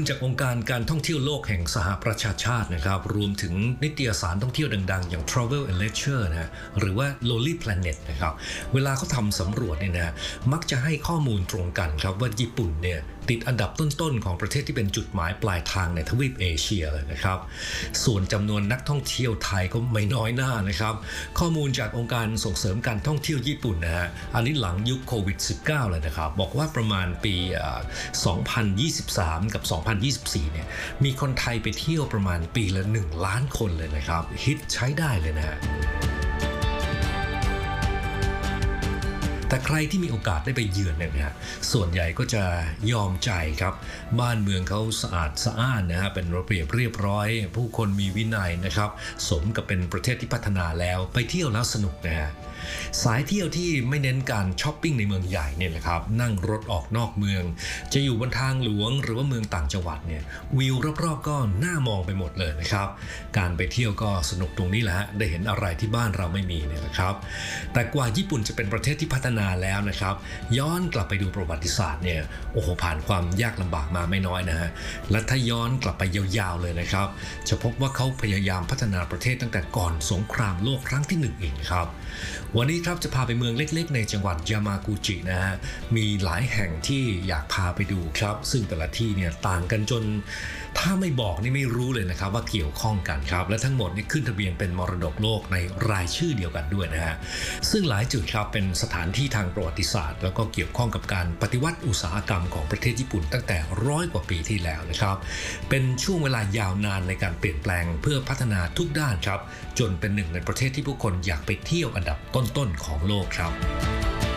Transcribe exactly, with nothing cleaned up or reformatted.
จากองค์การการท่องเที่ยวโลกแห่งสหประชาชาตินะครับรวมถึงนิตยสารท่องเที่ยวดังๆอย่าง Travel and Leisure นะหรือว่า Lonely Planet นะครับเวลาเขาทำสำรวจเนี่ยนะมักจะให้ข้อมูลตรงกันครับว่าญี่ปุ่นเนี่ยติดอันดับต้นๆของประเทศที่เป็นจุดหมายปลายทางในทวีปเอเชียเลยนะครับส่วนจำนวนนักท่องเที่ยวไทยก็ไม่น้อยหน้านะครับข้อมูลจากองค์การส่งเสริมการท่องเที่ยวญี่ปุ่นนะฮะอันนี้หลังยุคโควิด สิบเก้า เลยนะครับบอกว่าประมาณปีสองพันยี่สิบสามกับสองพันยี่สิบสี่เนี่ยมีคนไทยไปเที่ยวประมาณปีละหนึ่งล้านคนเลยนะครับฮิตใช้ได้เลยนะฮะแต่ใครที่มีโอกาสได้ไปเยือนเนี่ยนะฮะส่วนใหญ่ก็จะยอมใจครับบ้านเมืองเขาสะอาดสะอ้านนะฮะเป็นระเบียบเรียบร้อยผู้คนมีวินัยนะครับสมกับเป็นประเทศที่พัฒนาแล้วไปเที่ยวแล้วสนุกนะฮะสายเที่ยวที่ไม่เน้นการช้อปปิ้งในเมืองใหญ่เนี่ยแหละครับนั่งรถออกนอกเมืองจะอยู่บนทางหลวงหรือว่าเมืองต่างจังหวัดเนี่ยวิวรอบๆก็น่ามองไปหมดเลยนะครับการไปเที่ยวก็สนุกตรงนี้แหละฮะได้เห็นอะไรที่บ้านเราไม่มีเนี่ยนะครับแต่กว่าญี่ปุ่นจะเป็นประเทศที่พัฒนาแล้วนะครับย้อนกลับไปดูประวัติศาสตร์เนี่ยโอ้โหผ่านความยากลำบากมาไม่น้อยนะฮะและถ้าย้อนกลับไปยาวๆเลยนะครับจะพบว่าเขาพยายามพัฒนาประเทศตั้งแต่ก่อนสงครามโลกครั้งที่หนึ่งอีกครับวันนี้ครับจะพาไปเมืองเล็กๆในจังหวัดยามากุจินะฮะมีหลายแห่งที่อยากพาไปดูครับซึ่งแต่ละที่เนี่ยต่างกันจนถ้าไม่บอกนี่ไม่รู้เลยนะครับว่าเกี่ยวข้องกันครับและทั้งหมดนี่ขึ้นทะเบียนเป็นมรดกโลกในรายชื่อเดียวกันด้วยนะฮะซึ่งหลายจุดครับเป็นสถานที่ทางประวัติศาสตร์แล้วก็เกี่ยวข้องกับการปฏิวัติอุตสาหกรรมของประเทศญี่ปุ่นตั้งแต่ร้อยกว่าปีที่แล้วนะครับเป็นช่วงเวลายาวนานในการเปลี่ยนแปลงเพื่อพัฒนาทุกด้านครับจนเป็นหนึ่งในประเทศที่ผู้คนอยากไปเที่ยวอันดับต้นๆของโลกครับ